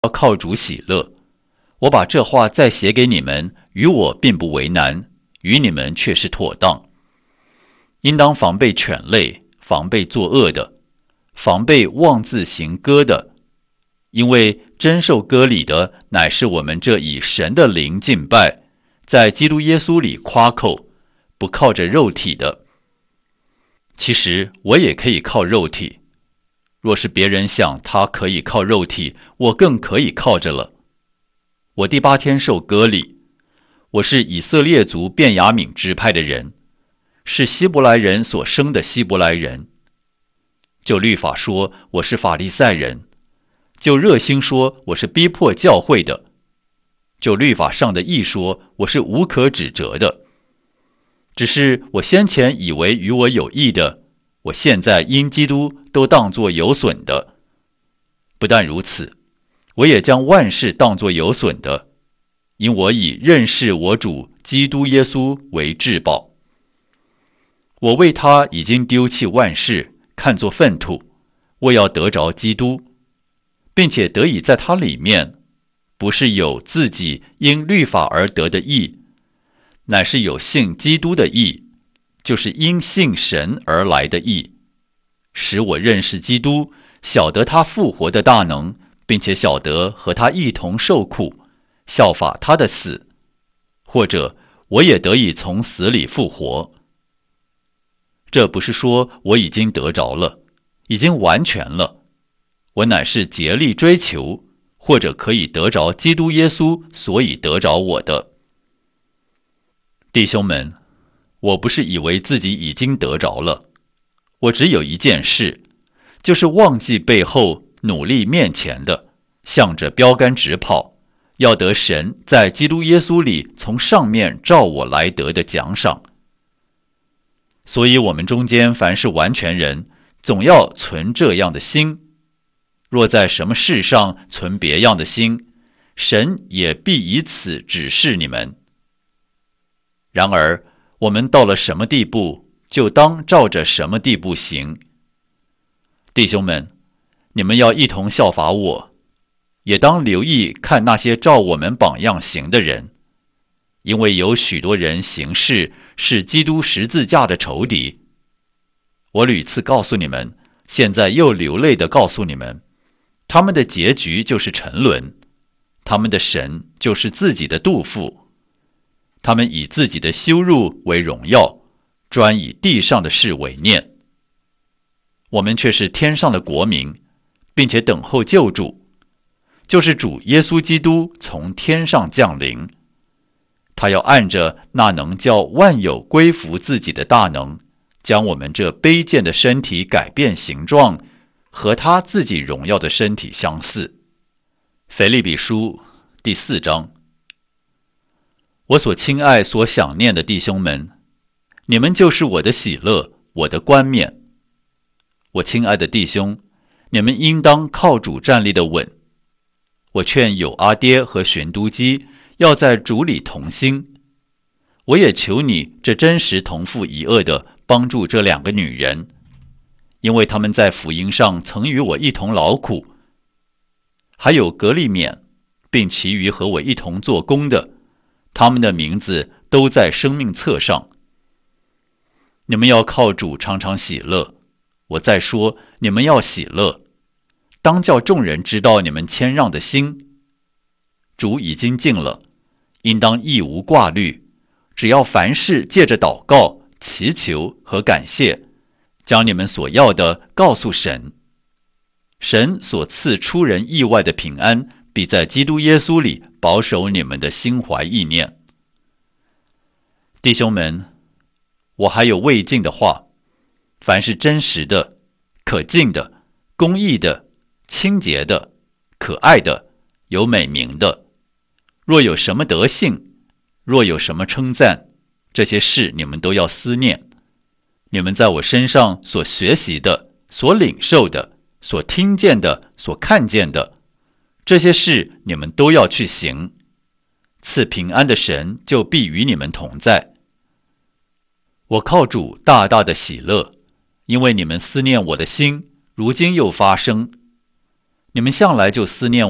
要靠主喜乐。我把这话再写给你们，与我并不为难，与你们却是妥当。应当防备犬类，防备作恶的，防备妄自行割的，因为真受割礼的，乃是我们这以神的灵敬拜，在基督耶稣里夸口，不靠着肉体的。其实我也可以靠肉体，若是别人想他可以靠肉体，我更可以靠着了。我第8天受割礼，我是以色列族便雅悯支派的人，是希伯来人所生的希伯来人。就律法说，我是法利赛人；就热心说，我是逼迫教会的；就律法上的义说，我是无可指责的。只是我先前以为与我有益的，我现在因基督都当作有损的。不但如此，我也将万事当作有损的，因我以认识我主基督耶稣为至宝。我为他已经丢弃万事，看作粪土，为要得着基督，并且得以在他里面，不是有自己因律法而得的义，乃是有信基督的义，就是因信神而来的义，使我认识基督，晓得他复活的大能，并且晓得和他一同受苦，效法他的死，或者我也得以从死里复活。这不是说我已经得着了，已经完全了，我乃是竭力追求，或者可以得着基督耶稣，所以得着我的。弟兄们，我不是以为自己已经得着了，我只有一件事，就是忘记背后，努力面前的，向着标杆直跑，要得神在基督耶稣里从上面照我来得的奖赏。所以我们中间凡是完全人，总要存这样的心。若在什么事上存别样的心，神也必以此指示你们。然而我们到了什么地步，就当照着什么地步行。弟兄们，你们要一同效法我，也当留意看那些照我们榜样行的人，因为有许多人行事是基督十字架的仇敌。我屡次告诉你们，现在又流泪地告诉你们，他们的结局就是沉沦，他们的神就是自己的肚腹，他们以自己的羞辱为荣耀，专以地上的事为念。我们却是天上的国民，并且等候救主，就是主耶稣基督从天上降临。他要按着那能叫万有归服自己的大能，将我们这卑贱的身体改变形状，和他自己荣耀的身体相似。腓立比书第4章。我所亲爱所想念的弟兄们，你们就是我的喜乐，我的冠冕。我亲爱的弟兄，你们应当靠主站立的稳。我劝友阿爹和寻都基要在主里同心。我也求你这真实同父一轭的帮助这2个女人，因为他们在福音上曾与我一同劳苦。还有格利勉，并其余和我一同做工的，他们的名字都在生命册上。你们要靠主常常喜乐。我再说，你们要喜乐，当叫众人知道你们谦让的心。主已经近了，应当一无挂虑，只要凡事借着祷告、祈求和感谢，将你们所要的告诉神。神所赐出人意外的平安，必在基督耶稣里保守你们的心怀意念。弟兄们，我还有未尽的话，凡是真实的、可敬的、公义的、清洁的、可爱的、有美名的，若有什么德性，若有什么称赞，这些事你们都要思念。你们在我身上所学习的、所领受的、所听见的、所看见的，这些事你们都要去行。赐平安的神就必与你们同在。我靠主大大的喜乐，因为你们思念我的心，如今又发生。你们向来就思念我，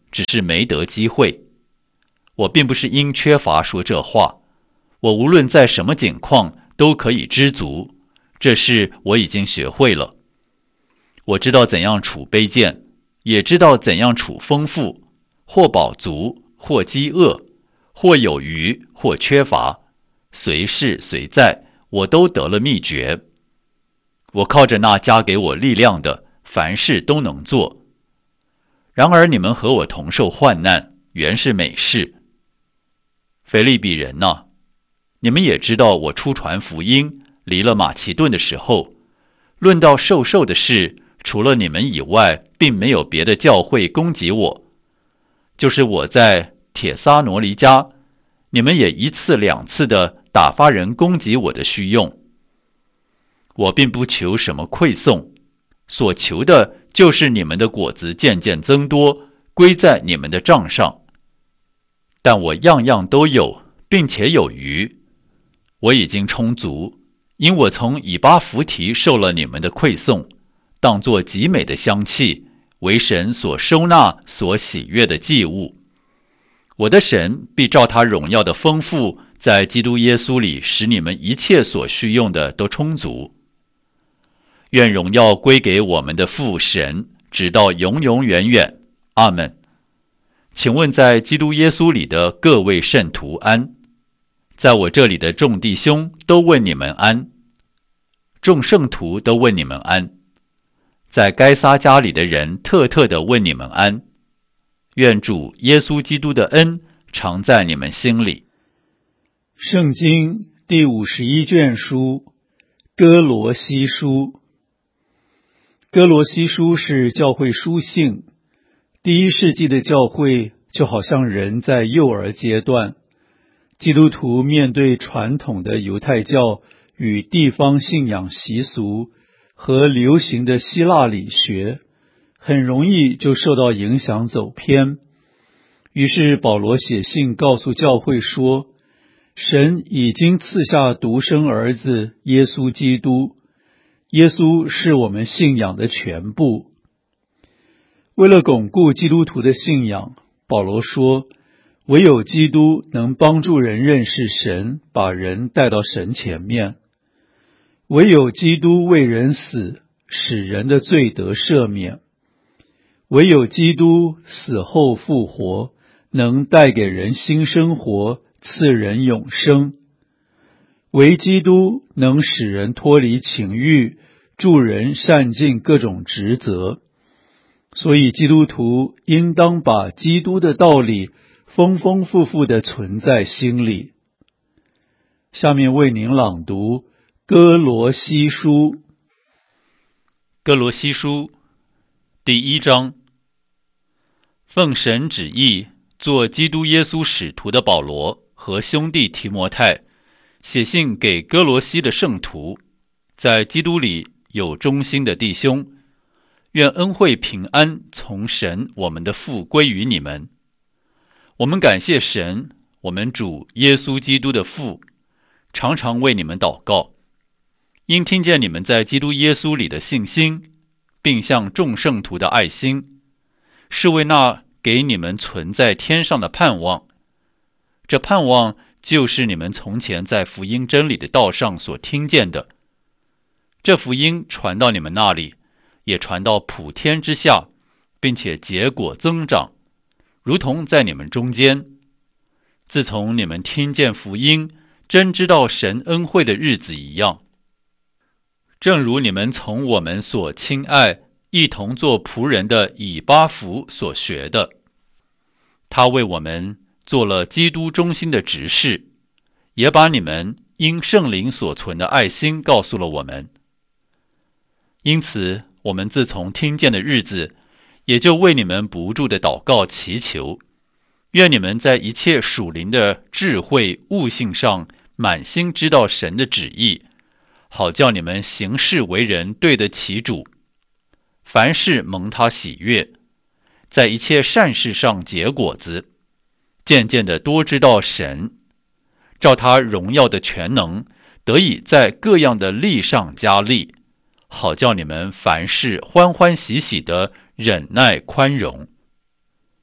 只是没得机会。我并不是因缺乏说这话，我无论在什么境况都可以知足，这事我已经学会了。我知道怎样处卑贱，也知道怎样处丰富，或饱足，或饥饿，或有余，或缺乏，随事随在，我都得了秘诀。我靠着那加给我力量的，凡事都能做。然而你们和我同受患难，原是美事。腓利比人哪，你们也知道我出传福音，离了马其顿的时候，论到授受的事，除了你们以外，并没有别的教会攻击我。就是我在帖撒罗尼迦，你们也一次两次的打发人攻击我的需用。我并不求什么馈送，所求的就是你们的果子渐渐增多，归在你们的账上。但我样样都有，并且有余。我已经充足，因我从以巴弗提受了你们的馈送，当作极美的香气，为神所收纳、所喜悦的祭物。我的神必照他荣耀的丰富，在基督耶稣里使你们一切所需用的都充足。愿荣耀归给我们的父神，直到永永远远。阿们。请问在基督耶稣里的各位圣徒安。在我这里的众弟兄都问你们安，众圣徒都问你们安。在该撒家里的人特特地问你们安。愿主耶稣基督的恩常在你们心里。 圣经第51卷书，哥罗西书。哥罗西书是教会书信。第一世纪的教会就好像人在幼儿阶段，基督徒面对传统的犹太教与地方信仰习俗和流行的希腊理学，很容易就受到影响走偏。于是保罗写信告诉教会说，神已经赐下独生儿子耶稣基督，耶稣是我们信仰的全部。为了巩固基督徒的信仰，保罗说，唯有基督能帮助人认识神，把人带到神前面。唯有基督为人死，使人的罪得赦免。唯有基督死后复活，能带给人新生活，赐人永生。唯基督能使人脱离情欲，助人善尽各种职责。所以基督徒应当把基督的道理丰丰富富地存在心里。下面为您朗读哥罗西书。 哥罗西书第1章。奉神旨意做基督耶稣使徒的保罗和兄弟提摩太，写信给哥罗西的圣徒，在基督里有忠心的弟兄，愿恩惠平安从神我们的父归于你们。我们感谢神，我们主耶稣基督的父，常常为你们祷告，因听见你们在基督耶稣里的信心，并向众圣徒的爱心，是为那给你们存在天上的盼望。这盼望就是你们从前在福音真理的道上所听见的。这福音传到你们那里，也传到普天之下，并且结果增长，如同在你们中间。自从你们听见福音，真知道神恩惠的日子一样。正如你们从我们所亲爱一同做仆人的以巴弗所学的，他为我们做了基督中心的执事，也把你们因圣灵所存的爱心告诉了我们。因此我们自从听见的日子，也就为你们不住的祷告祈求，愿你们在一切属灵的智慧悟性上满心知道神的旨意，好叫你们行事为人对得起主，凡事蒙他喜悦，在一切善事上结果子，渐渐的多知道神，照他荣耀的全能，得以在各样的力上加力，好叫你们凡事欢欢喜喜的忍耐宽容。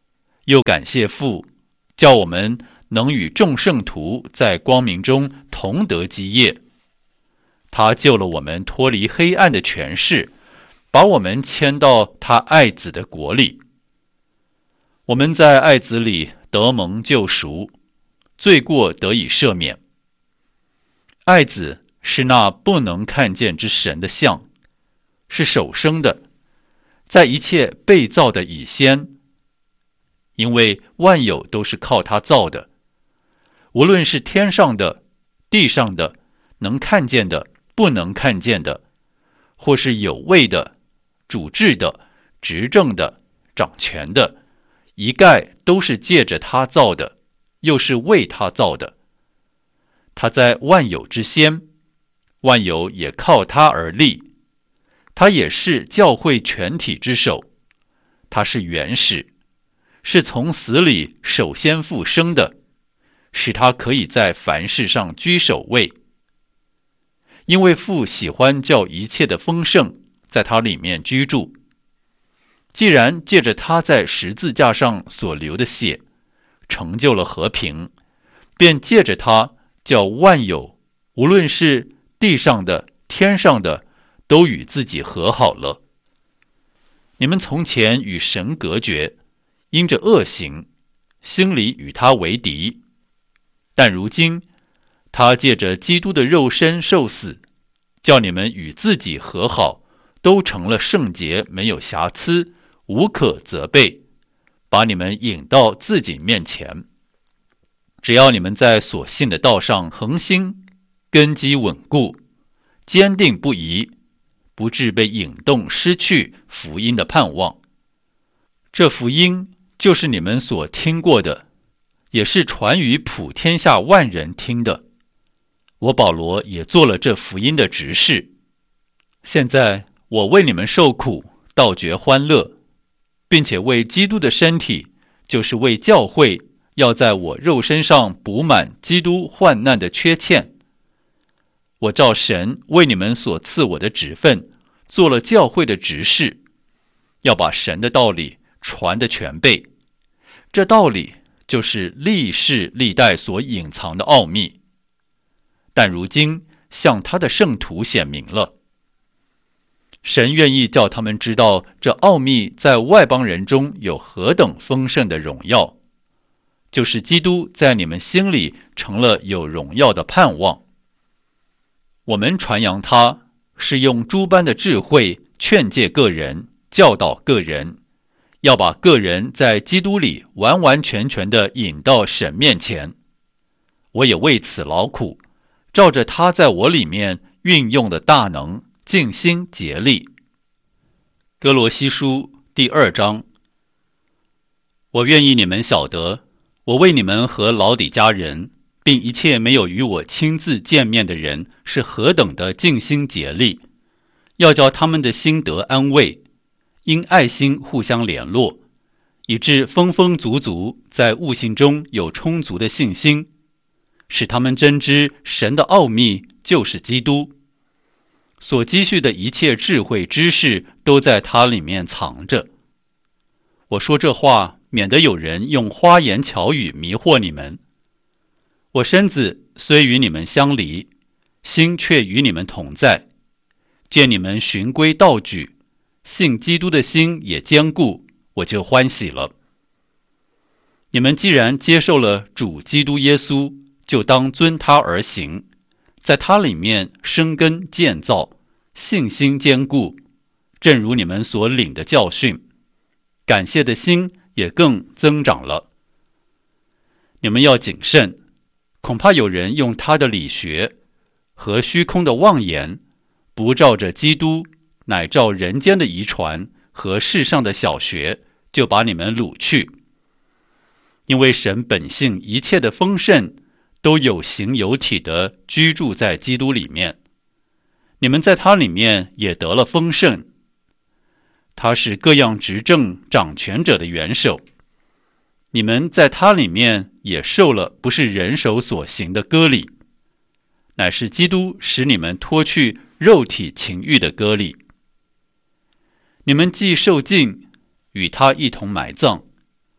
又感谢父，叫我们能与众圣徒在光明中同得基业。他救了我们脱离黑暗的权势，把我们迁到他爱子的国里。我们在爱子里得蒙救赎，罪过得以赦免。爱子是那不能看见之神的像，是首生的，在一切被造的以先，因为万有都是靠他造的，无论是天上的、地上的，能看见的、不能看见的，或是有位的、主治的、执政的、掌权的，一概都是借着他造的，又是为他造的。他在万有之先，万有也靠他而立。他也是教会全体之首，他是元始，是从死里首先复生的，使他可以在凡事上居首位。因为父喜欢叫一切的丰盛在他里面居住。既然借着他在十字架上所流的血成就了和平，便借着他叫万有，无论是地上的、天上的，都与自己和好了。你们从前与神隔绝，因着恶行，心里与他为敌。但如今，他借着基督的肉身受死，叫你们与自己和好，都成了圣洁，没有瑕疵，无可责备，把你们引到自己面前。只要你们在所信的道上恒心，根基稳固，坚定不移，不致被引动失去福音的盼望。这福音就是你们所听过的，也是传于普天下万人听的。我保罗也做了这福音的执事。现在我为你们受苦，倒觉欢乐，并且为基督的身体，就是为教会，要在我肉身上补满基督患难的缺欠。我照神为你们所赐我的职分，做了教会的执事，要把神的道理传得全备。这道理就是历世历代所隐藏的奥秘，但如今向他的圣徒显明了。神愿意叫他们知道这奥秘在外邦人中有何等丰盛的荣耀，就是基督在你们心里成了有荣耀的盼望。我们传扬他，是用诸般的智慧劝诫个人，教导个人，要把个人在基督里完完全全地引到神面前。我也为此劳苦，照着他在我里面运用的大能，尽心竭力。哥罗西书第2章。我愿意你们晓得，我为你们和老底嘉人，并一切没有与我亲自见面的人，是何等的尽心竭力，要叫他们的心得安慰，因爱心互相联络，以致丰丰足足在悟性中有充足的信心，使他们真知神的奥秘就是基督，所积蓄的一切智慧知识都在他里面藏着。我说这话，免得有人用花言巧语迷惑你们。我身子虽与你们相离，心却与你们同在。见你们循规蹈矩，信基督的心也坚固，我就欢喜了。你们既然接受了主基督耶稣，就当遵他而行，在他里面生根建造，信心坚固，正如你们所领的教训，感谢的心也更增长了。你们要谨慎，恐怕有人用他的理学和虚空的妄言，不照着基督，乃照人间的遗传和世上的小学，就把你们掳去。因为神本性一切的丰盛，都有形有体的居住在基督里面，你们在他里面也得了丰盛。他是各样执政掌权者的元首，你们在他里面也受了不是人手所行的割礼，乃是基督使你们脱去肉体情欲的割礼。你们既受尽，与他一同埋葬，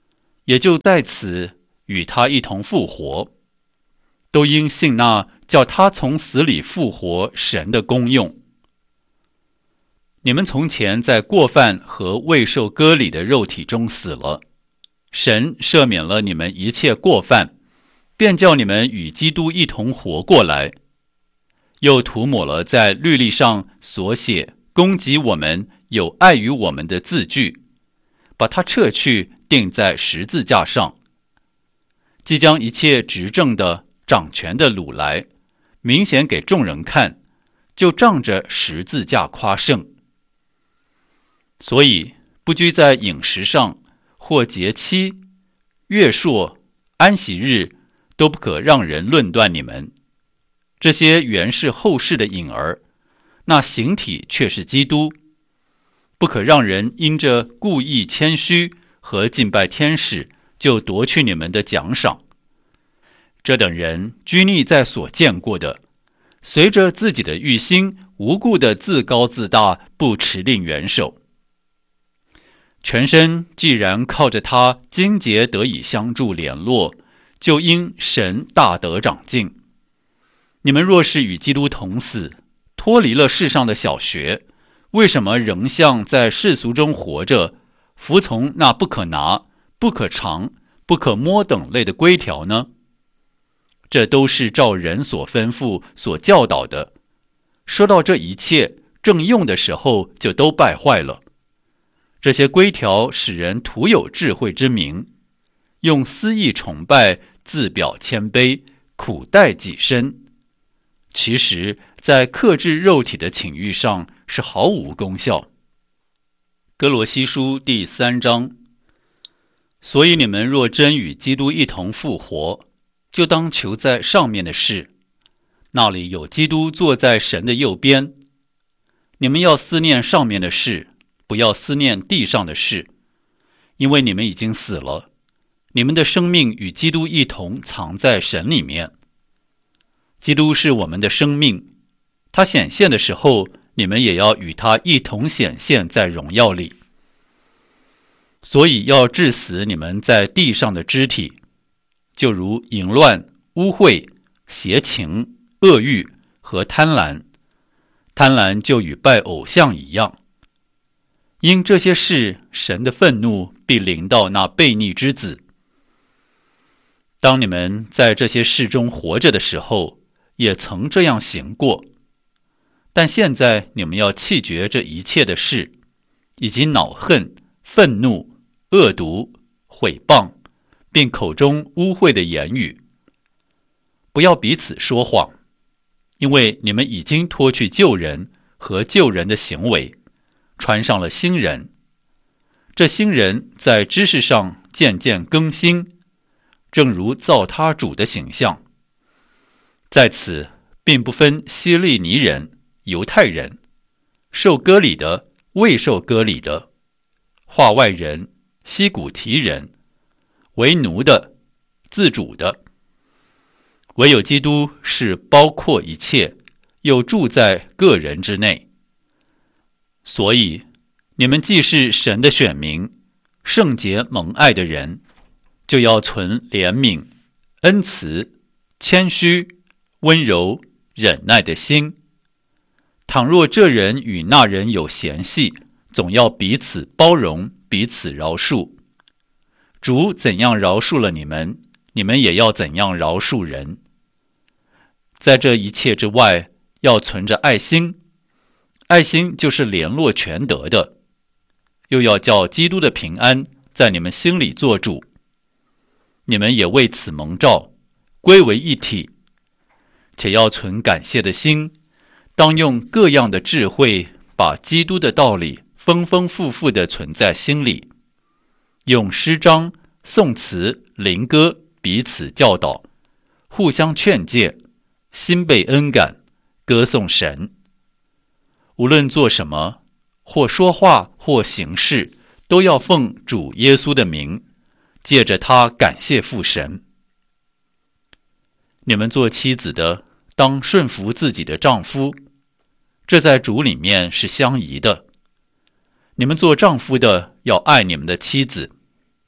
也就在此与他一同复活，都因信那叫他从死里复活神的功用。你们从前在过犯和未受割礼的肉体中死了，神赦免了你们一切过犯，便叫你们与基督一同活过来，又涂抹了在律例上所写攻击我们有碍于我们的字句，把它撤去，钉在十字架上，即将一切执政的掌权的掳来，明显给众人看，就仗着十字架夸胜。所以不拘在饮食上，或节期、月朔、安息日，都不可让人论断你们。这些原是后世的影儿，那形体却是基督。不可让人因着故意谦虚和敬拜天使，就夺去你们的奖赏。这等人拘泥在所见过的，随着自己的欲心，无故的自高自大，不持定元首。全身既然靠着他筋节得以相助联络，就因神大得长进。你们若是与基督同死，脱离了世上的小学，为什么仍像在世俗中活着，服从那不可拿、不可尝、不可摸等类的规条呢？这都是照人所吩咐、所教导的。说到这一切，正用的时候就都败坏了。这些规条使人徒有智慧之名，用私意崇拜，自表谦卑，苦待己身。其实在克制肉体的情欲上是毫无功效。哥罗西书第3章，所以你们若真与基督一同复活，就当求在上面的事，那里有基督坐在神的右边。你们要思念上面的事，不要思念地上的事，因为你们已经死了，你们的生命与基督一同藏在神里面。基督是我们的生命，他显现的时候，你们也要与他一同显现在荣耀里。所以要治死你们在地上的肢体，就如淫乱、污秽、邪情、恶欲和贪婪。贪婪就与拜偶像一样。因这些事，神的愤怒必临到那悖逆之子。当你们在这些事中活着的时候，也曾这样行过，但现在你们要弃绝这一切的事，以及恼恨、愤怒、恶毒、毁谤，并口中污秽的言语。不要彼此说谎，因为你们已经脱去旧人和旧人的行为，穿上了新人。这新人在知识上渐渐更新，正如造他主的形象。在此并不分希利尼人、犹太人，受割礼的、未受割礼的，化外人、西古提人，为奴的、自主的。唯有基督是包括一切，又住在个人之内。所以你们既是神的选民，圣洁蒙爱的人，就要存怜悯、恩慈、谦虚、温柔、忍耐的心。倘若这人与那人有嫌隙，总要彼此包容，彼此饶恕。主怎样饶恕了你们，你们也要怎样饶恕人。在这一切之外，要存着爱心。爱心就是联络全德的，又要叫基督的平安在你们心里做主。你们也为此蒙召，归为一体，且要存感谢的心，当用各样的智慧，把基督的道理丰丰富富地存在心里，用诗章、颂词、灵歌彼此教导，互相劝诫，心被恩感，歌颂神。无论做什么，或说话，或行事，都要奉主耶稣的名，借着他感谢父神。你们做妻子的，当顺服自己的丈夫，这在主里面是相宜的。你们做丈夫的，要爱你们的妻子，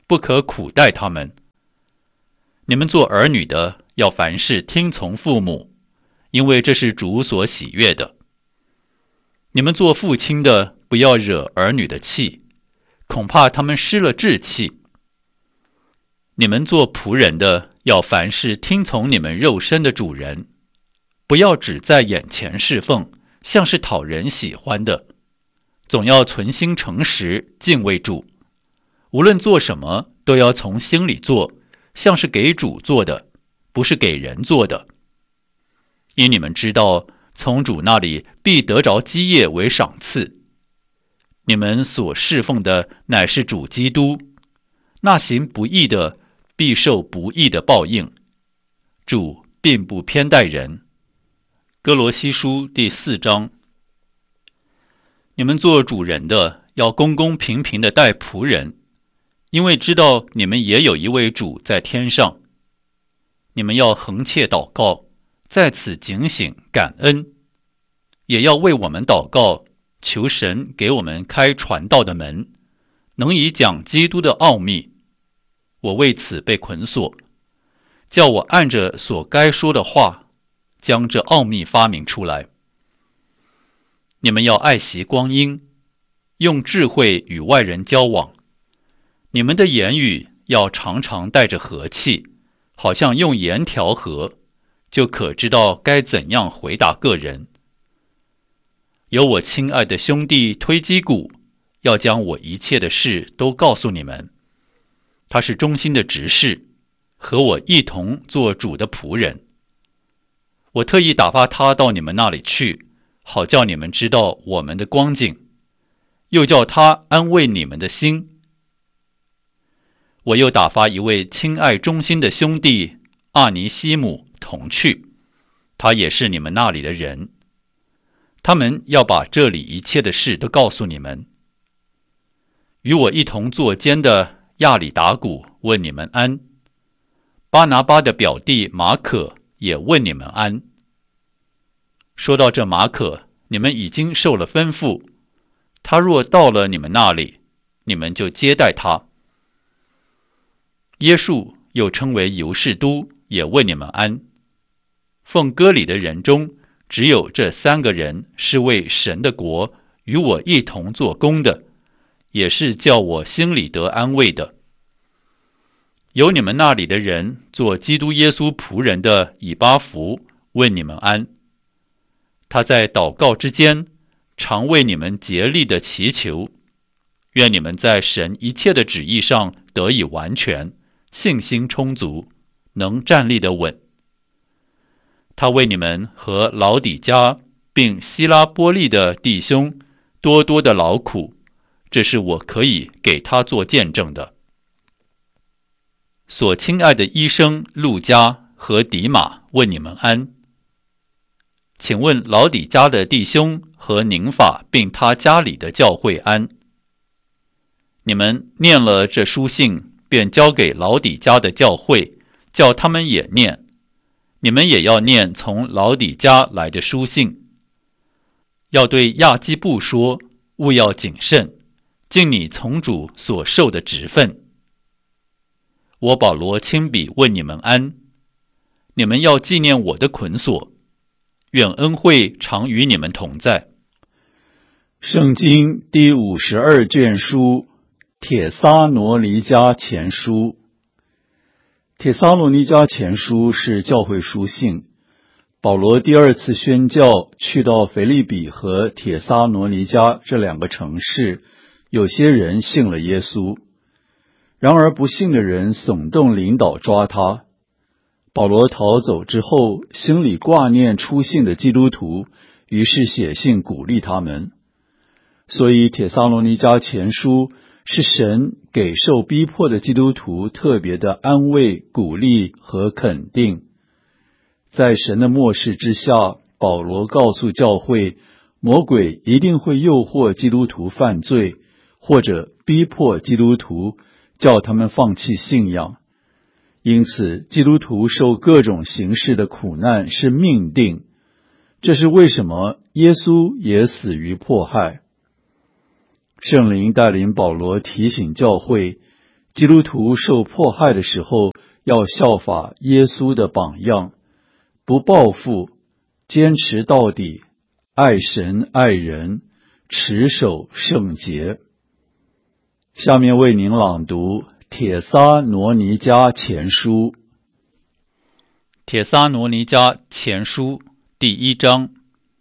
不可苦待他们。你们做儿女的，要凡事听从父母，因为这是主所喜悦的。你们做父亲的，不要惹儿女的气，恐怕他们失了志气。你们做仆人的，要凡事听从你们肉身的主人，不要只在眼前侍奉，像是讨人喜欢的，总要存心诚实，敬畏主。无论做什么，都要从心里做，像是给主做的，不是给人做的。因你们知道，从主那里必得着基业为赏赐。你们所侍奉的乃是主基督，那行不义的必受不义的报应。主并不偏待人。哥罗西书第4章。你们做主人的，要公公平平的待仆人，因为知道你们也有一位主在天上。你们要恒切祷告，在此警醒感恩，也要为我们祷告，求神给我们开传道的门，能以讲基督的奥秘。我为此被捆锁，叫我按着所该说的话，将这奥秘发明出来。你们要爱惜光阴，用智慧与外人交往。你们的言语要常常带着和气，好像用盐调和，就可知道该怎样回答个人。有我亲爱的兄弟推基古，要将我一切的事都告诉你们。他是忠心的执事，和我一同做主的仆人。我特意打发他到你们那里去，好叫你们知道我们的光景，又叫他安慰你们的心。我又打发一位亲爱忠心的兄弟阿尼西姆同去，他也是你们那里的人。他们要把这里一切的事都告诉你们。与我一同作监的亚里达古问你们安，巴拿巴的表弟马可也问你们安。说到这马可，你们已经受了吩咐，他若到了你们那里，你们就接待他。耶稣又称为犹士都，也问你们安。奉割礼的人中，只有这3个人是为神的国与我一同做工的，也是叫我心里得安慰的。有你们那里的人做基督耶稣仆人的以巴弗问你们安。他在祷告之间，常为你们竭力的祈求，愿你们在神一切的旨意上得以完全，信心充足，能站立得稳。他为你们和老底嘉并希拉波利的弟兄多多的劳苦，这是我可以给他做见证的。所亲爱的医生路加和迪马问你们安。请问老底嘉的弟兄和宁法并他家里的教会安。你们念了这书信，便交给老底嘉的教会，叫他们也念。你们也要念从老底嘉来的书信。要对亚基布说，务要谨慎，尽你从主所受的职分。我保罗亲笔问你们安。你们要纪念我的捆锁，愿恩惠常与你们同在。 圣经第52卷书，帖撒罗尼迦前书。帖撒罗尼迦前书是教会书信。保罗第2次宣教去到腓立比和帖撒罗尼迦这2个城市，有些人信了耶稣。然而不信的人耸动领导抓他。保罗逃走之后，心里挂念初信的基督徒，于是写信鼓励他们。所以帖撒罗尼迦前书是神给受逼迫的基督徒特别的安慰、鼓励和肯定。在神的默示之下，保罗告诉教会，魔鬼一定会诱惑基督徒犯罪，或者逼迫基督徒，叫他们放弃信仰。因此，基督徒受各种形式的苦难是命定。这是为什么耶稣也死于迫害。圣灵带领保罗提醒教会， 基督徒受迫害的时候，要效法耶稣的榜样，不报复，坚持到底，爱神爱人，持守圣洁。下面为您朗读帖撒罗尼迦前书。 帖撒罗尼迦前书第1章。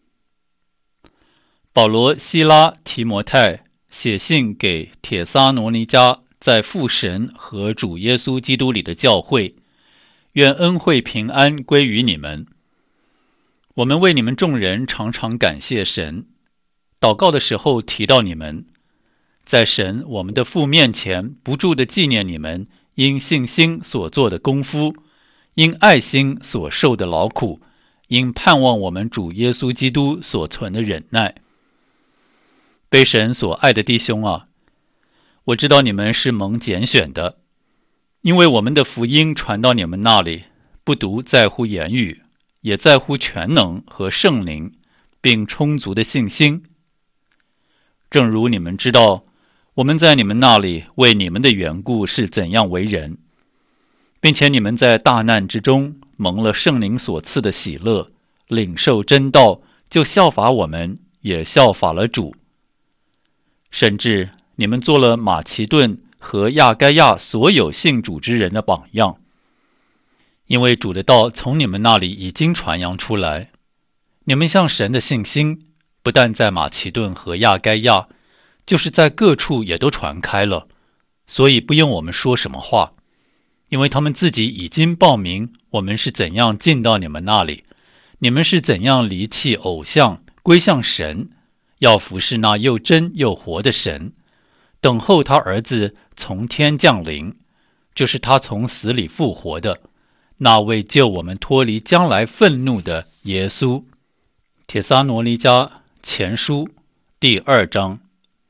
保罗、西拉、提摩太写信给帖撒罗尼迦在父神和主耶稣基督里的教会，愿恩惠平安归于你们。我们为你们众人常常感谢神，祷告的时候提到你们，在神我们的父面前不住地纪念你们因信心所做的功夫，因爱心所受的劳苦，因盼望我们主耶稣基督所存的忍耐。被神所爱的弟兄啊，我知道你们是蒙拣选的，因为我们的福音传到你们那里，不独在乎言语，也在乎全能和圣灵，并充足的信心。正如你们知道，我们在你们那里为你们的缘故是怎样为人，并且你们在大难之中蒙了圣灵所赐的喜乐，领受真道，就效法我们，也效法了主。甚至你们做了马其顿和亚该亚所有信主之人的榜样，因为主的道从你们那里已经传扬出来，你们向神的信心不但在马其顿和亚该亚，就是在各处也都传开了，所以不用我们说什么话，因为他们自己已经报明我们是怎样进到你们那里，你们是怎样离弃偶像归向神，要服侍那又真又活的神，等候他儿子从天降临，就是他从死里复活的那位救我们脱离将来愤怒的耶稣。帖撒罗尼迦前书第2章。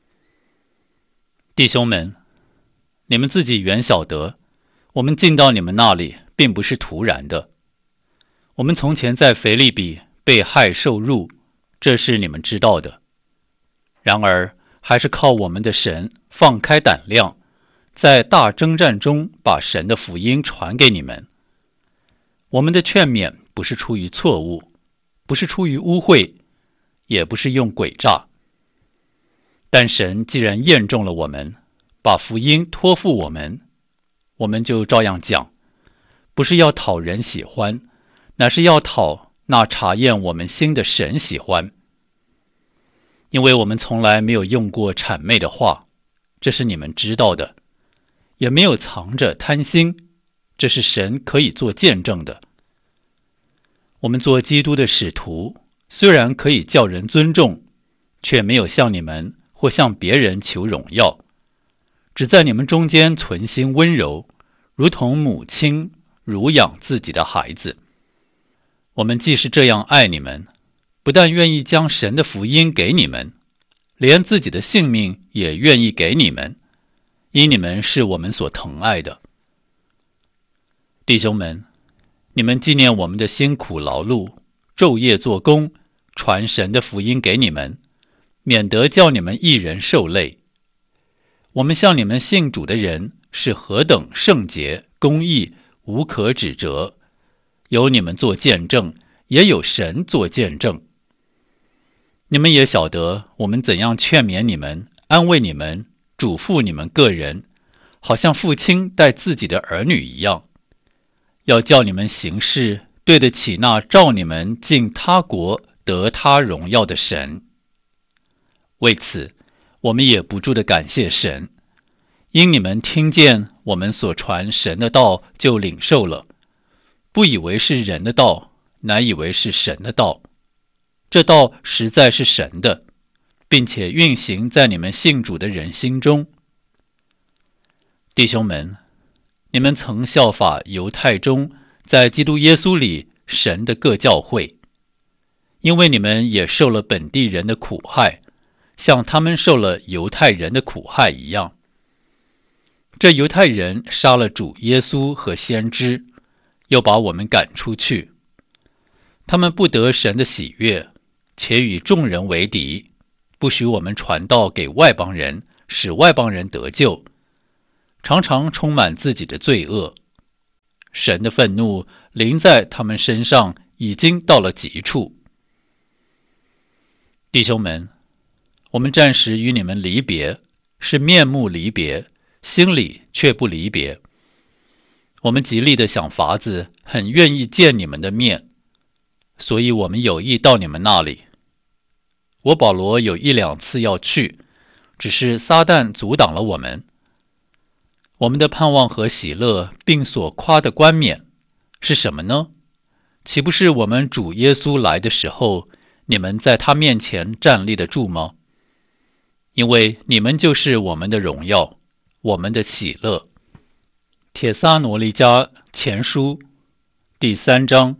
弟兄们，你们自己原晓得，我们进到你们那里并不是突然的。我们从前在腓立比被害受辱，这是你们知道的。然而还是靠我们的神放开胆量，在大征战中把神的福音传给你们。我们的劝勉不是出于错误，不是出于污秽，也不是用诡诈。但神既然验中了我们，把福音托付我们，我们就照样讲，不是要讨人喜欢，乃是要讨那查验我们心的神喜欢。因为我们从来没有用过谄媚的话，这是你们知道的，也没有藏着贪心，这是神可以做见证的。我们做基督的使徒，虽然可以叫人尊重，却没有向你们或向别人求荣耀，只在你们中间存心温柔，如同母亲乳养自己的孩子。我们既是这样爱你们，不但愿意将神的福音给你们，连自己的性命也愿意给你们，因你们是我们所疼爱的。弟兄们，你们纪念我们的辛苦劳碌，昼夜做工，传神的福音给你们，免得叫你们一人受累。我们向你们信主的人是何等圣洁、公义，无可指责，有你们做见证，也有神做见证。你们也晓得我们怎样劝勉你们，安慰你们，嘱咐你们个人，好像父亲待自己的儿女一样，要叫你们行事对得起那召你们进他国得他荣耀的神。为此，我们也不住地感谢神，因你们听见我们所传神的道，就领受了，不以为是人的道，乃以为是神的道。这道实在是神的，并且运行在你们信主的人心中。弟兄们，你们曾效法犹太中在基督耶稣里神的各教会，因为你们也受了本地人的苦害，像他们受了犹太人的苦害一样。这犹太人杀了主耶稣和先知，又把我们赶出去。他们不得神的喜悦，且与众人为敌，不许我们传道给外邦人，使外邦人得救。 常常充满自己的罪恶。神的愤怒临在他们身上，已经到了极处。弟兄们，我们暂时与你们离别，是面目离别，心里却不离别。我们极力的想法子，很愿意见你们的面，所以我们有意到你们那里。我保罗有1、2次要去，只是撒旦阻挡了我们。我们的盼望和喜乐，并所夸的冠冕是什么呢？岂不是我们主耶稣来的时候，你们在他面前站立得住吗？因为你们就是我们的荣耀，我们的喜乐。帖撒罗尼迦前书第3章。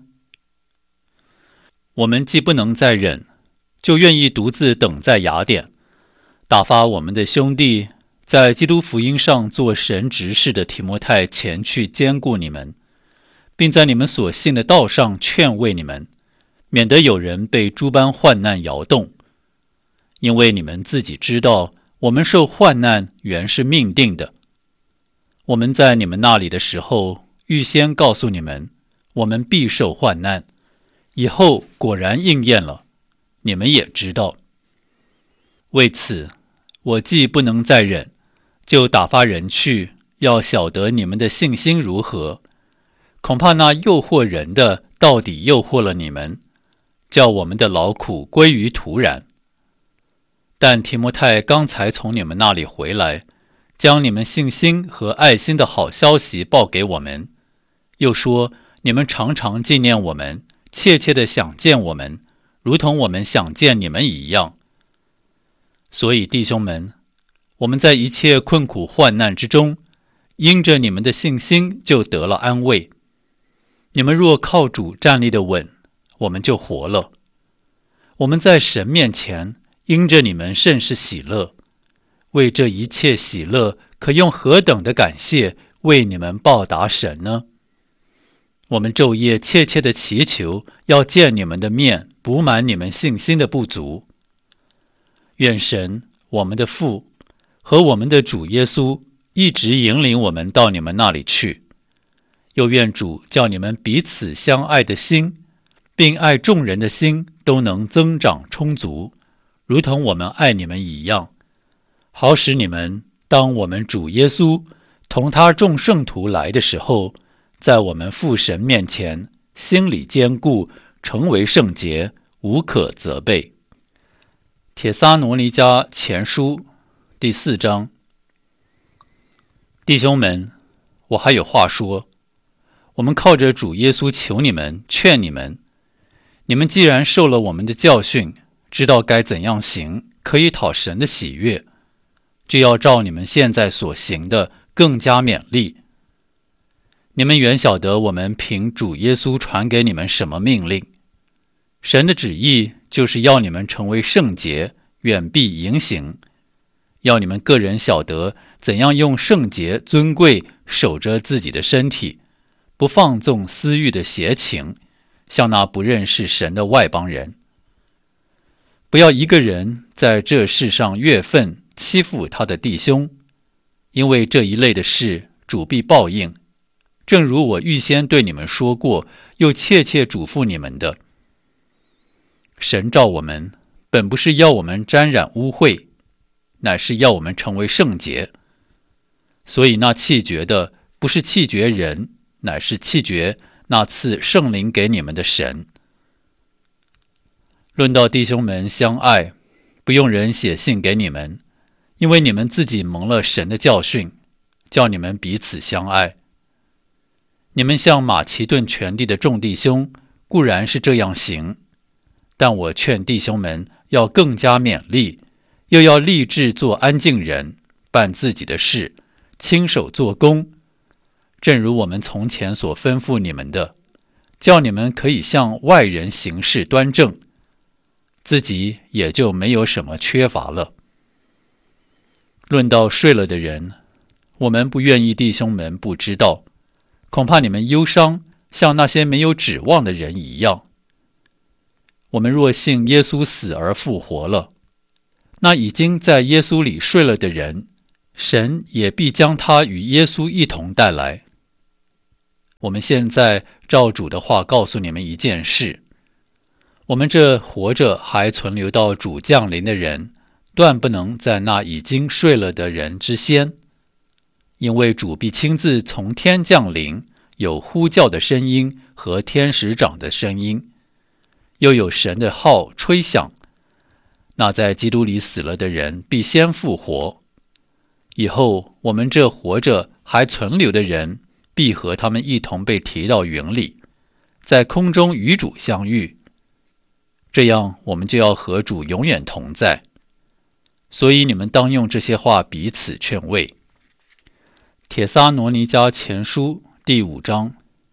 我们既不能再忍，就愿意独自等在雅典，打发我们的兄弟在基督福音上做神执事的提摩太前去兼顾你们，并在你们所信的道上劝慰你们，免得有人被诸般患难摇动。因为你们自己知道，我们受患难原是命定的。我们在你们那里的时候，预先告诉你们，我们必受患难，以后果然应验了，你们也知道。为此，我既不能再忍，就打发人去，要晓得你们的信心如何。恐怕那诱惑人的，到底诱惑了你们，叫我们的劳苦归于徒然。但提摩太刚才从你们那里回来，将你们信心和爱心的好消息报给我们，又说你们常常纪念我们，切切的想见我们，如同我们想见你们一样。所以弟兄们，我们在一切困苦患难之中，因着你们的信心就得了安慰。你们若靠主站立的稳，我们就活了。我们在神面前因着你们甚是喜乐，为这一切喜乐，可用何等的感谢为你们报答神呢？我们昼夜切切的祈求，要见你们的面，补满你们信心的不足。愿神，我们的父和我们的主耶稣一直引领我们到你们那里去，又愿主叫你们彼此相爱的心，并爱众人的心都能增长充足，如同我们爱你们一样，好使你们当我们主耶稣同他众圣徒来的时候，在我们父神面前心里坚固，成为圣洁，无可责备。帖撒罗尼迦前书第4章。弟兄们，我还有话说，我们靠着主耶稣求你们，劝你们，你们既然受了我们的教训，知道该怎样行，可以讨神的喜悦，就要照你们现在所行的更加勉励。你们原晓得我们凭主耶稣传给你们什么命令，神的旨意就是要你们成为圣洁，远避淫行，要你们个人晓得怎样用圣洁尊贵守着自己的身体，不放纵私欲的邪情，像那不认识神的外邦人。不要一个人在这世上越分欺负他的弟兄，因为这一类的事主必报应，正如我预先对你们说过，又切切嘱咐你们的。神召我们，本不是要我们沾染污秽，乃是要我们成为圣洁。所以那弃绝的，不是弃绝人，乃是弃绝那赐圣灵给你们的神。论到弟兄们相爱，不用人写信给你们，因为你们自己蒙了神的教训，叫你们彼此相爱。你们像马其顿全地的众弟兄，固然是这样行，但我劝弟兄们要更加勉励，又要立志做安静人，办自己的事，亲手做工，正如我们从前所吩咐你们的，叫你们可以向外人行事端正，自己也就没有什么缺乏了。论到睡了的人，我们不愿意弟兄们不知道，恐怕你们忧伤，像那些没有指望的人一样。我们若信耶稣死而复活了，那已经在耶稣里睡了的人， 神也必将他与耶稣一同带来。我们现在照主的话告诉你们一件事，我们这活着还存留到主降临的人，断不能在那已经睡了的人之先，因为主必亲自从天降临，有呼叫的声音和天使长的声音，又有神的号吹响，那在基督里死了的人必先复活。以后我们这活着还存留的人，必和他们一同被提到云里，在空中与主相遇，这样我们就要和主永远同在。所以你们当用这些话彼此劝慰。帖撒罗尼迦前书第5章。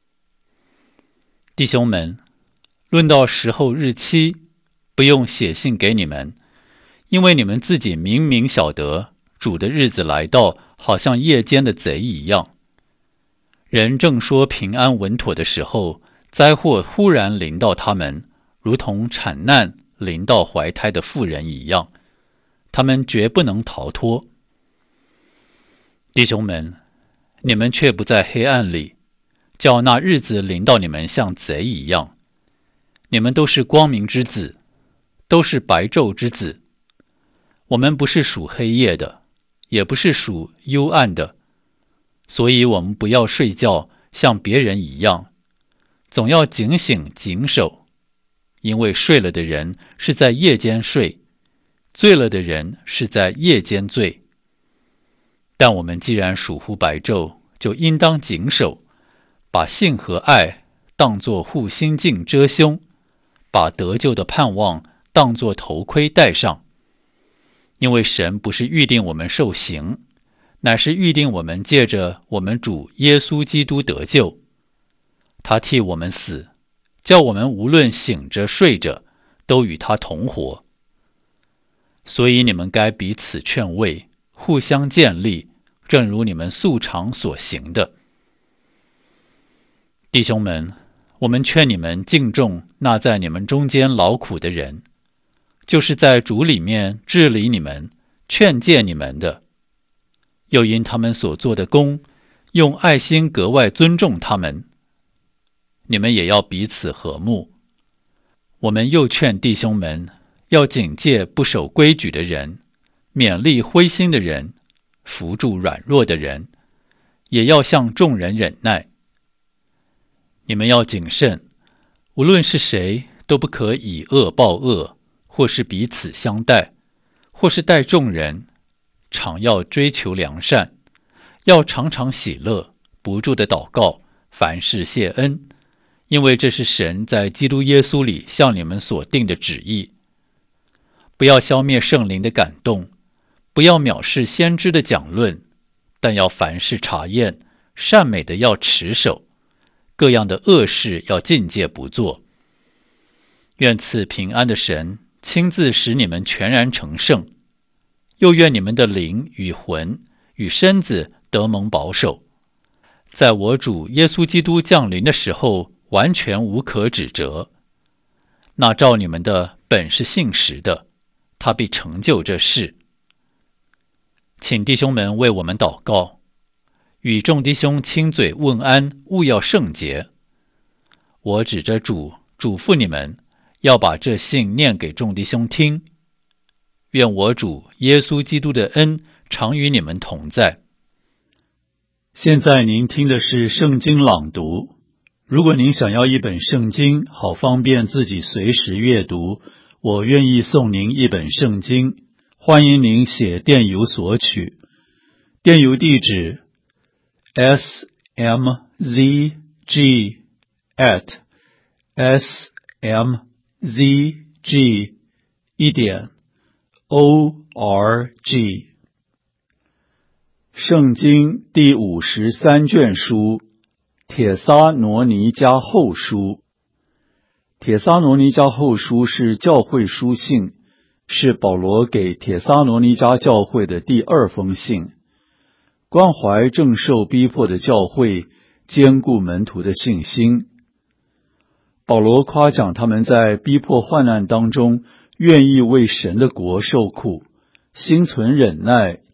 弟兄们，论到时候日期，不用写信给你们，因为你们自己明明晓得主的日子来到，好像夜间的贼一样。人正说平安稳妥的时候，灾祸忽然临到他们，如同产难临到怀胎的妇人一样，他们绝不能逃脱。弟兄们，你们却不在黑暗里，叫那日子临到你们像贼一样。你们都是光明之子，都是白昼之子。我们不是属黑夜的，也不是属幽暗的，所以我们不要睡觉，像别人一样，总要警醒谨守。因为睡了的人是在夜间睡，醉了的人是在夜间醉。但我们既然属乎白昼，就应当谨守，把信和爱当作护心镜遮胸，把得救的盼望当作头盔戴上。因为神不是预定我们受刑，乃是预定我们借着我们主耶稣基督得救。他替我们死，叫我们无论醒着睡着，都与他同活。所以你们该彼此劝慰，互相建立，正如你们素常所行的。弟兄们，我们劝你们敬重那在你们中间劳苦的人，就是在主里面治理你们、劝诫你们的，又因他们所做的工，用爱心格外尊重他们。你们也要彼此和睦。我们又劝弟兄们要警戒不守规矩的人，勉励灰心的人，扶助软弱的人，也要向众人忍耐。你们要谨慎，无论是谁，都不可以恶报恶，或是彼此相待，或是待众人，常要追求良善，要常常喜乐，不住的祷告，凡事谢恩，因为这是神在基督耶稣里向你们所定的旨意。不要消灭圣灵的感动，不要藐视先知的讲论，但要凡事查验，善美的要持守，各样的恶事要禁戒不做。愿赐平安的神亲自使你们全然成圣，又愿你们的灵与魂与身子得蒙保守，在我主耶稣基督降临的时候完全无可指责。那召你们的本是信实的，他必成就这事。请弟兄们为我们祷告，与众弟兄亲嘴问安，务要圣洁。我指着主嘱咐你们，要把这信念给众弟兄听。愿我主耶稣基督的恩常与你们同在。 现在您听的是圣经朗读。如果您想要一本圣经，好方便自己随时阅读，我愿意送您一本圣经。欢迎您写电邮索取，电邮地址 smzg@smzg.org。圣经第53卷书，帖撒罗尼迦后书。帖撒罗尼迦后书是教会书信，是保罗给帖撒罗尼迦教会的第2封信，关怀正受逼迫的教会，坚固门徒的信心。保罗夸奖他们在逼迫患难当中，愿意为神的国受苦，心存忍耐，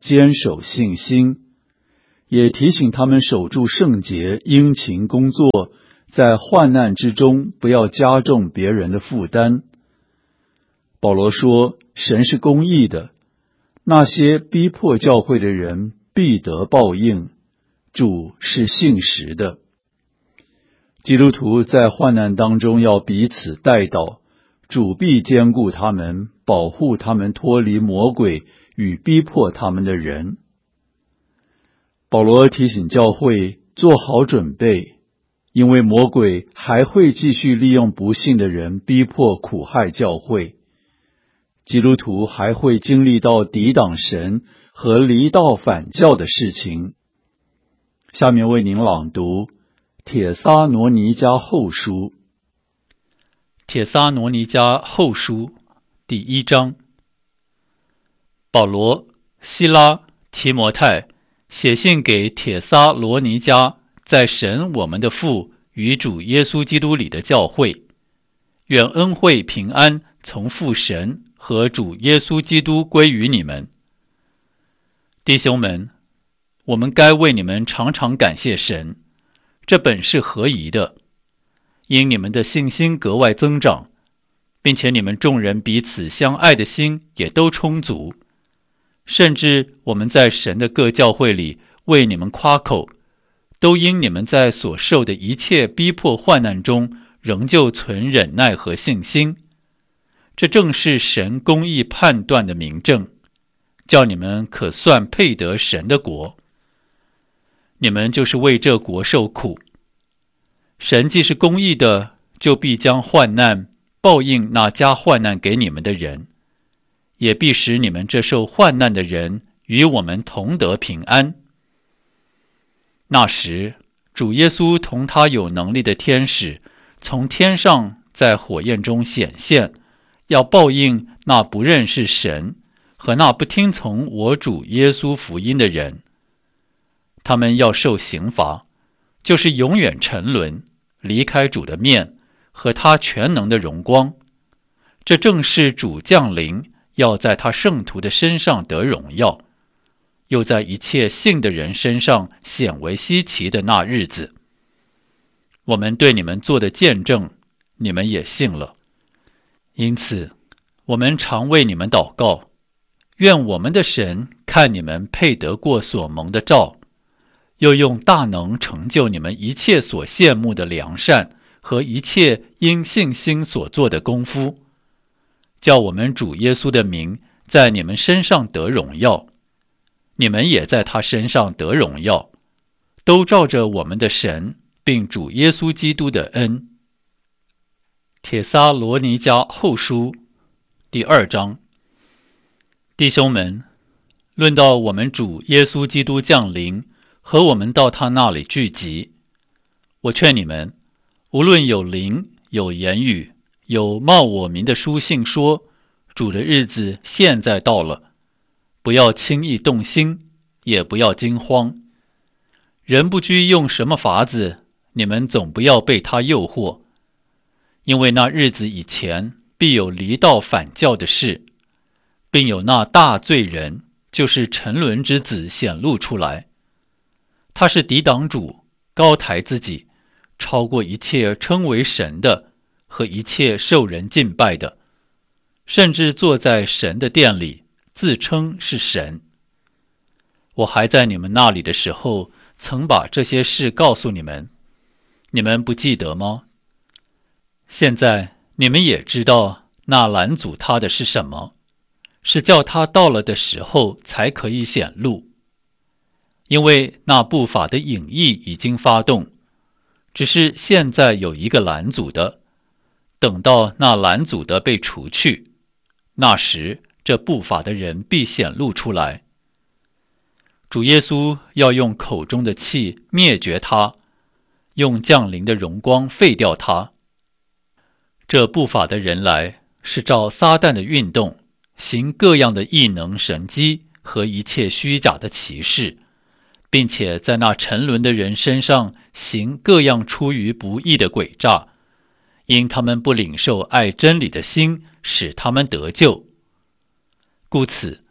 坚守信心，也提醒他们守住圣洁，殷勤工作，在患难之中不要加重别人的负担。保罗说，神是公义的，那些逼迫教会的人必得报应，主是信实的。基督徒在患难当中要彼此代祷，主必坚固他们，保护他们脱离魔鬼与逼迫他们的人。保罗提醒教会做好准备，因为魔鬼还会继续利用不信的人逼迫苦害教会。基督徒还会经历到抵挡神和离道反教的事情。下面为您朗读帖撒罗尼迦后书。 帖撒罗尼迦后书第1章。保罗、西拉、提摩太写信给帖撒罗尼迦在神我们的父与主耶稣基督里的教会，愿恩惠平安从父神和主耶稣基督归于你们。弟兄们，我们该为你们常常感谢神，这本是合宜的，因你们的信心格外增长，并且你们众人彼此相爱的心也都充足，甚至我们在神的各教会里为你们夸口，都因你们在所受的一切逼迫患难中仍旧存忍耐和信心。这正是神公义判断的明证，叫你们可算配得神的国。你们就是为这国受苦。神既是公义的，就必将患难报应那加患难给你们的人，也必使你们这受患难的人与我们同得平安。那时，主耶稣同他有能力的天使从天上在火焰中显现，要报应那不认识神和那不听从我主耶稣福音的人。他们要受刑罚，就是永远沉沦，离开主的面和他全能的荣光。这正是主降临，要在他圣徒的身上得荣耀，又在一切信的人身上显为稀奇的那日子。我们对你们做的见证，你们也信了。因此，我们常为你们祷告，愿我们的神看你们配得过所蒙的召，又用大能成就你们一切所羡慕的良善和一切因信心所做的功夫，叫我们主耶稣的名在你们身上得荣耀，你们也在他身上得荣耀，都照着我们的神并主耶稣基督的恩。帖撒罗尼迦后书第2章。弟兄们，论到我们主耶稣基督降临和我们到他那里聚集，我劝你们，无论有灵、有言语、有冒我名的书信说，主的日子现在到了，不要轻易动心，也不要惊慌。人不拘用什么法子，你们总不要被他诱惑，因为那日子以前必有离道反教的事，并有那大罪人，就是沉沦之子显露出来。他是抵挡主，高抬自己，超过一切称为神的和一切受人敬拜的，甚至坐在神的殿里，自称是神。我还在你们那里的时候，曾把这些事告诉你们，你们不记得吗？现在你们也知道那拦阻他的是什么，是叫他到了的时候才可以显露。因为那不法的隐意已经发动，只是现在有一个拦阻的，等到那拦阻的被除去，那时这不法的人必显露出来。主耶稣要用口中的气灭绝他，用降临的荣光废掉他。这不法的人来，是照撒旦的运动，行各样的异能神迹和一切虚假的奇事，并且在那沉沦的人身上行各样出于不义的诡诈，因他们不领受爱真理的心，使他们得救。故此，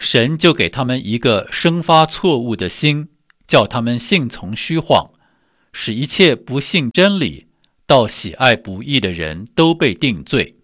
神就给他们一个生发错误的心，叫他们信从虚谎，使一切不信真理、到喜爱不义的人都被定罪。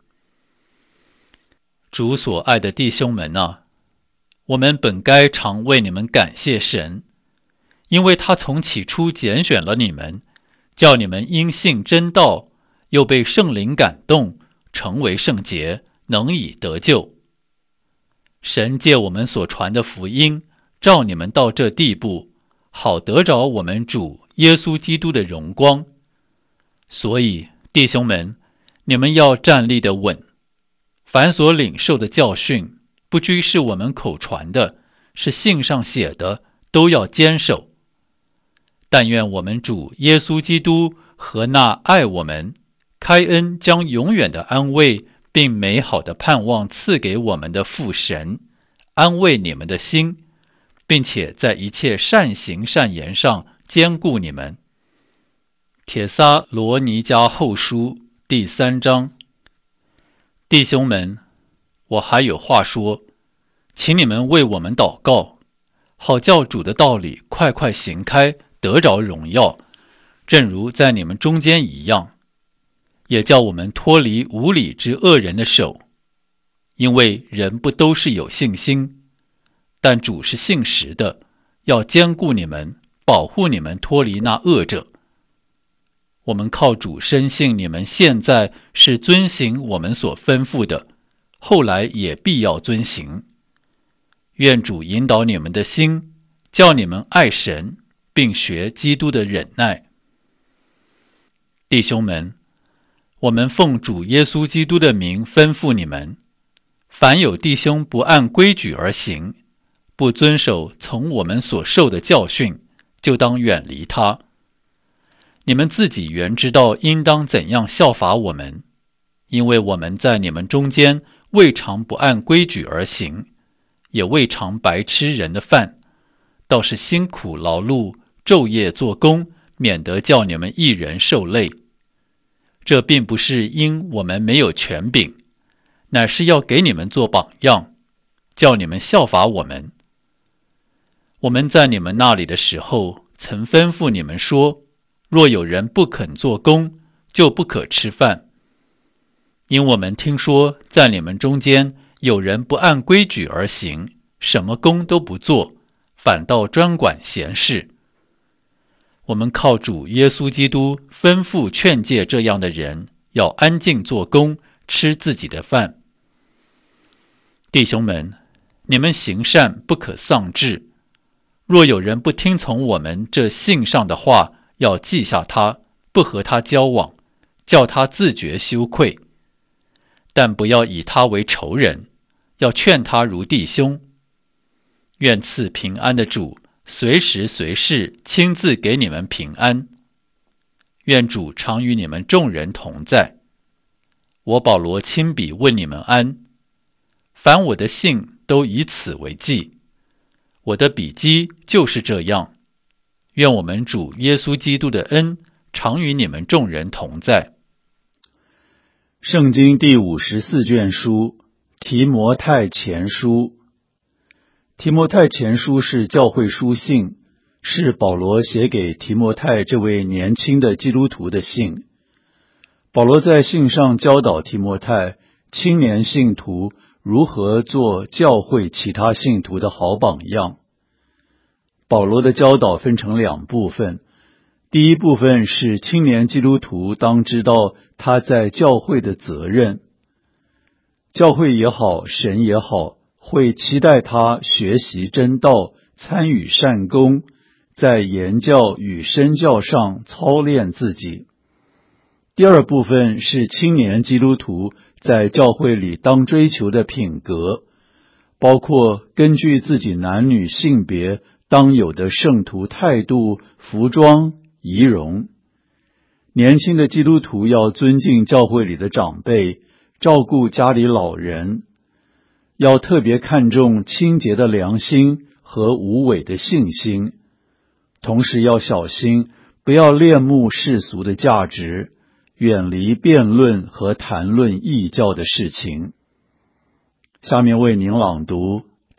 主所爱的弟兄们啊，我们本该常为你们感谢神，因为他从起初拣选了你们，叫你们因信真道，又被圣灵感动，成为圣洁，能以得救。神借我们所传的福音，召你们到这地步，好得着我们主耶稣基督的荣光。所以弟兄们，你们要站立得稳，凡所领受的教训，不拘是我们口传的，是信上写的，都要坚守。但愿我们主耶稣基督和那爱我们、开恩将永远的安慰并美好的盼望赐给我们的父神，安慰你们的心，并且在一切善行善言上坚固你们。帖撒罗尼迦后书第3章。弟兄们，我还有话说，请你们为我们祷告，好叫主的道理快快行开，得着荣耀，正如在你们中间一样，也叫我们脱离无理之恶人的手。因为人不都是有信心，但主是信实的，要坚固你们，保护你们脱离那恶者。我们靠主深信你们现在是遵行我们所吩咐的，后来也必要遵行。愿主引导你们的心，叫你们爱神，并学基督的忍耐。弟兄们，我们奉主耶稣基督的名吩咐你们，凡有弟兄不按规矩而行，不遵守从我们所受的教训，就当远离他。你们自己原知道应当怎样效法我们，因为我们在你们中间未尝不按规矩而行，也未尝白吃人的饭，倒是辛苦劳碌，昼夜做工，免得叫你们一人受累。这并不是因我们没有权柄，乃是要给你们做榜样，叫你们效法我们。我们在你们那里的时候，曾吩咐你们说，若有人不肯做工，就不可吃饭。因我们听说在你们中间有人不按规矩而行，什么工都不做，反倒专管闲事。我们靠主耶稣基督吩咐劝诫这样的人，要安静做工，吃自己的饭。弟兄们，你们行善不可丧志。若有人不听从我们这信上的话，要记下他，不和他交往，叫他自觉羞愧。但不要以他为仇人，要劝他如弟兄。愿赐平安的主随时随事亲自给你们平安。愿主常与你们众人同在。我保罗亲笔问你们安。凡我的信都以此为记。我的笔迹就是这样。愿我们主耶稣基督的恩常与你们众人同在。 圣经第54卷书，提摩太前书。提摩太前书是教会书信，是保罗写给提摩太这位年轻的基督徒的信。保罗在信上教导提摩太，青年信徒如何做教会其他信徒的好榜样。保罗的教导分成2部分，第一部分是青年基督徒当知道他在教会的责任。教会也好，神也好，会期待他学习真道，参与善功，在言教与身教上操练自己。第二部分是青年基督徒在教会里当追求的品格，包括根据自己男女性别当有的圣徒态度、服装、仪容。年轻的基督徒要尊敬教会里的长辈，照顾家里老人，要特别看重清洁的良心和无伪的信心，同时要小心，不要恋慕世俗的价值，远离辩论和谈论异教的事情。下面为您朗读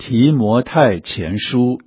提摩太前书，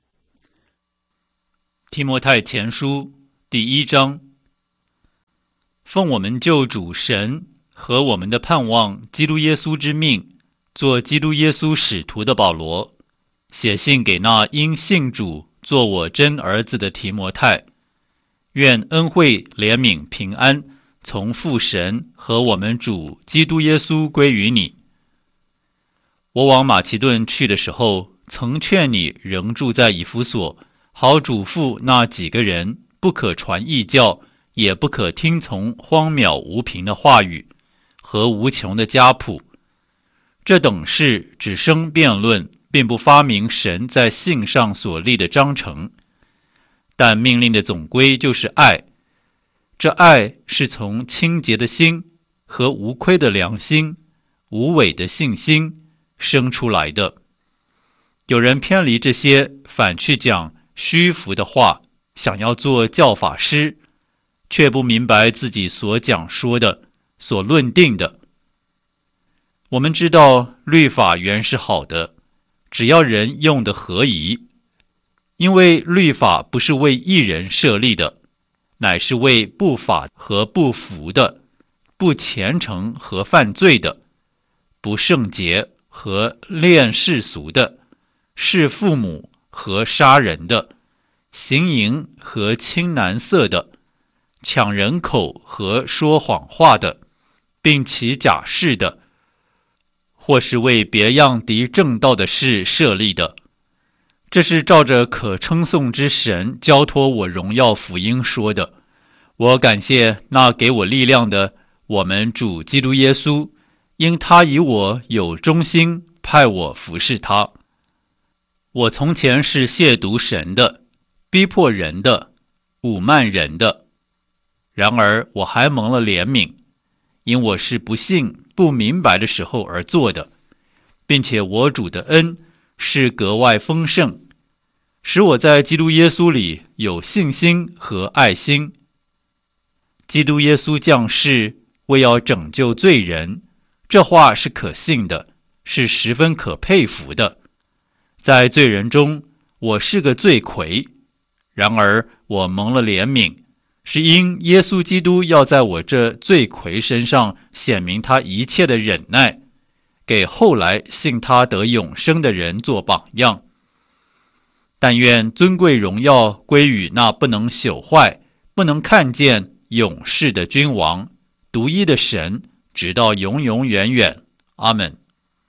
提摩太前书第1章，奉我们救主神和我们的盼望基督耶稣之命，做基督耶稣使徒的保罗，写信给那因信主做我真儿子的提摩太，愿恩惠、怜悯、平安从父神和我们主基督耶稣归于你。我往马其顿去的时候，曾劝你仍住在以弗所，好嘱咐那几个人，不可传异教，也不可听从荒渺无凭的话语和无穷的家谱。这等事只生辩论，并不发明神在信上所立的章程。但命令的总归就是爱，这爱是从清洁的心和无亏的良心、无伪的信心生出来的。有人偏离这些，反去讲虚浮的话，想要做教法师，却不明白自己所讲说的、所论定的。我们知道律法原是好的，只要人用的合宜，因为律法不是为义人设立的，乃是为不法和不服的、不虔诚和犯罪的、不圣洁和恋世俗的、弑父母和杀人的、行淫和亲男色的、抢人口和说谎话的，并起假誓的，或是为别样敌正道的事设立的。这是照着可称颂之神交托我荣耀福音说的。我感谢那给我力量的我们主基督耶稣，因他以我有忠心，派我服侍他。我从前是亵渎神的，逼迫人的，侮慢人的，然而我还蒙了怜悯，因我是不信、不明白的时候而做的，并且我主的恩是格外丰盛，使我在基督耶稣里有信心和爱心。基督耶稣降世，为要拯救罪人，这话是可信的，是十分可佩服的。在罪人中，我是个罪魁，然而我蒙了怜悯，是因耶稣基督要在我这罪魁身上显明他一切的忍耐，给后来信他得永生的人做榜样。但愿尊贵荣耀归于那不能朽坏、不能看见永世的君王，独一的神，直到永永远远。阿们。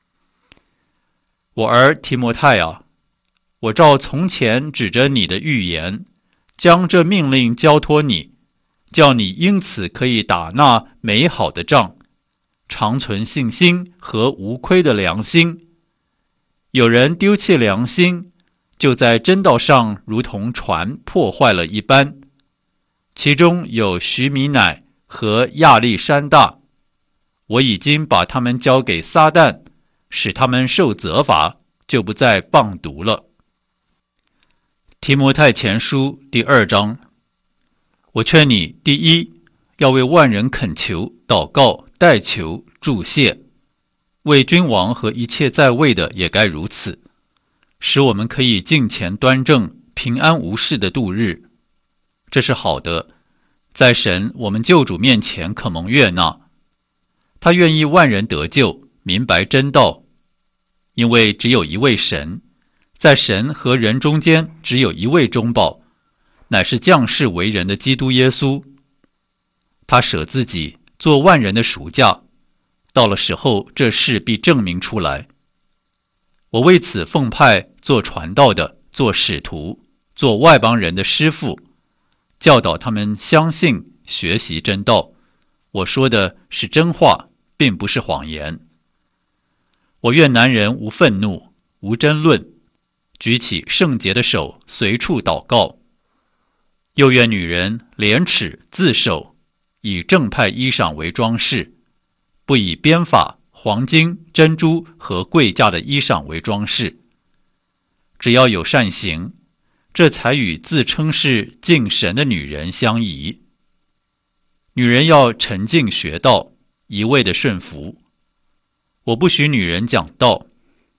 我儿提摩太啊，我照从前指着你的预言，将这命令交托你，叫你因此可以打那美好的仗，常存信心和无亏的良心。有人丢弃良心，就在真道上如同船破坏了一般。其中有许米乃和亚历山大，我已经把他们交给撒旦，使他们受责罚，就不再谤读了。提摩太前书第2章，我劝你，第一，要为万人恳求、祷告、代求、祝谢，为君王和一切在位的也该如此，使我们可以敬虔端正、平安无事的度日。这是好的，在神我们救主面前可蒙悦纳。他愿意万人得救，明白真道，因为只有一位神，在神和人中间只有一位中保，乃是降世为人的基督耶稣。他舍自己做万人的赎价，到了时候，这事必证明出来。我为此奉派做传道的，做使徒，做外邦人的师傅，教导他们相信、学习真道。我说的是真话，并不是谎言。我愿男人无愤怒，无争论，举起圣洁的手，随处祷告。又愿女人廉耻自守，以正派衣裳为装饰，不以编发、黄金、珍珠和贵价的衣裳为装饰。只要有善行，这才与自称是敬神的女人相宜。女人要沉静学道，一味的顺服。我不许女人讲道，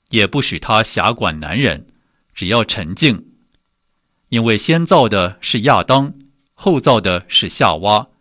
也不许他辖管男人，只要沉静。因为先造的是亚当，后造的是夏娃。